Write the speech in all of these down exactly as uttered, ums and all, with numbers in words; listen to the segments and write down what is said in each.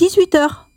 dix-huit heures.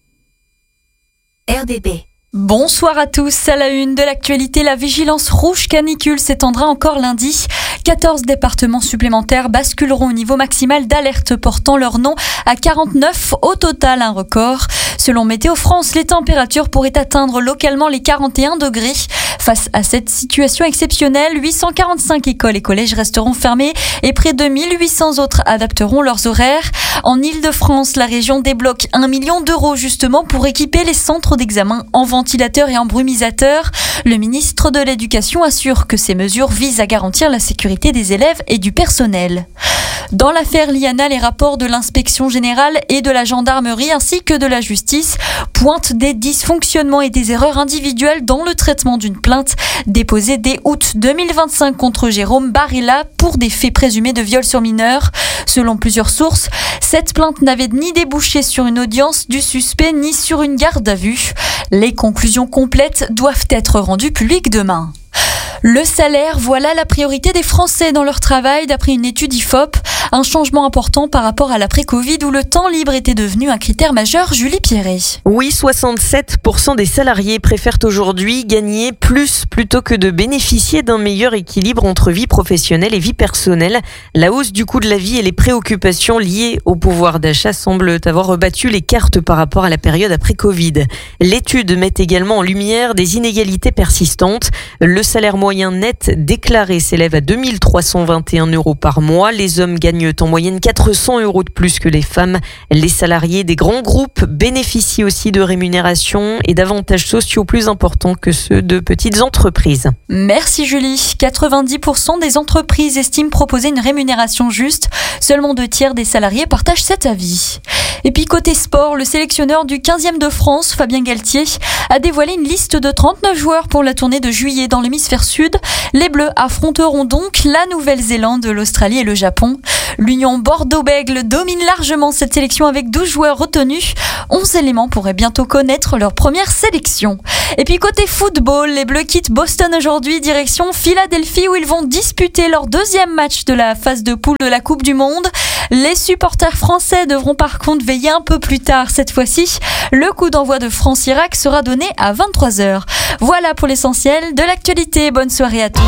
R D B. Bonsoir à tous. À la une de l'actualité, la vigilance rouge canicule s'étendra encore lundi. quatorze départements supplémentaires basculeront au niveau maximal d'alerte, portant leur nom à quarante-neuf au total, un record. Selon Météo France, les températures pourraient atteindre localement les quarante et un degrés. Face à cette situation exceptionnelle, huit cent quarante-cinq écoles et collèges resteront fermés et près de mille huit cents autres adapteront leurs horaires. En Île-de-France, la région débloque un million d'euros justement pour équiper les centres d'examen en ventilateurs et en brumisateurs. Le ministre de l'Éducation assure que ces mesures visent à garantir la sécurité des élèves et du personnel. Dans l'affaire Liana, les rapports de l'inspection générale et de la gendarmerie ainsi que de la justice pointent des dysfonctionnements et des erreurs individuelles dans le traitement d'une plainte déposée dès août deux mille vingt-cinq contre Jérôme Barilla pour des faits présumés de viol sur mineur. Selon plusieurs sources, cette plainte n'avait ni débouché sur une audience du suspect ni sur une garde à vue. Les conclusions complètes doivent être rendues publiques demain. Le salaire, voilà la priorité des Français dans leur travail d'après une étude I F O P. Un changement important par rapport à l'après-Covid où le temps libre était devenu un critère majeur. Julie Pierret. Oui, soixante-sept pour cent des salariés préfèrent aujourd'hui gagner plus plutôt que de bénéficier d'un meilleur équilibre entre vie professionnelle et vie personnelle. La hausse du coût de la vie et les préoccupations liées au pouvoir d'achat semblent avoir rebattu les cartes par rapport à la période après-Covid. L'étude met également en lumière des inégalités persistantes. Le salaire moyen net déclaré s'élève à deux mille trois cent vingt et un euros par mois. Les hommes gagnent en moyenne quatre cents euros de plus que les femmes. Les salariés des grands groupes bénéficient aussi de rémunérations et d'avantages sociaux plus importants que ceux de petites entreprises. Merci Julie. quatre-vingt-dix pour cent des entreprises estiment proposer une rémunération juste. Seulement deux tiers des salariés partagent cet avis. Et puis côté sport, le sélectionneur du quinzième de France, Fabien Galtier, a dévoilé une liste de trente-neuf joueurs pour la tournée de juillet dans l'hémisphère sud. Les Bleus affronteront donc la Nouvelle-Zélande, l'Australie et le Japon. L'Union Bordeaux-Bègles domine largement cette sélection avec douze joueurs retenus. onze éléments pourraient bientôt connaître leur première sélection. Et puis côté football, les Bleus quittent Boston aujourd'hui, direction Philadelphie où ils vont disputer leur deuxième match de la phase de poule de la Coupe du Monde. Les supporters français devront par contre veiller un peu plus tard cette fois-ci. Le coup d'envoi de France-Irak sera donné à vingt-trois heures. Voilà pour l'essentiel de l'actualité. Bonne soirée à tous.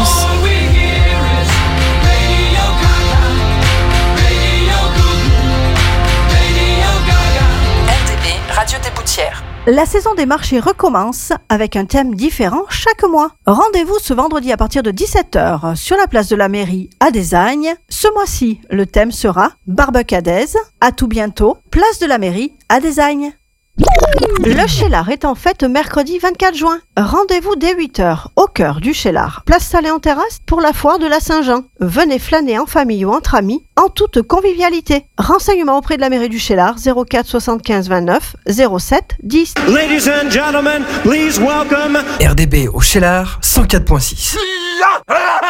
Radio des Boutières. La saison des marchés recommence avec un thème différent chaque mois. Rendez-vous ce vendredi à partir de dix-sept heures sur la place de la mairie à Desagnes. Ce mois-ci, le thème sera Barbecue à Des. À tout bientôt, place de la mairie à Desagnes. Le Cheylard est en fête mercredi vingt-quatre juin. Rendez-vous dès huit heures au cœur du Cheylard, place Salé en terrasse pour la foire de la Saint-Jean. Venez flâner en famille ou entre amis en toute convivialité. Renseignements auprès de la mairie du Cheylard zéro quatre soixante-quinze vingt-neuf zéro sept dix. Ladies and gentlemen, please welcome R D B au Cheylard cent quatre virgule six.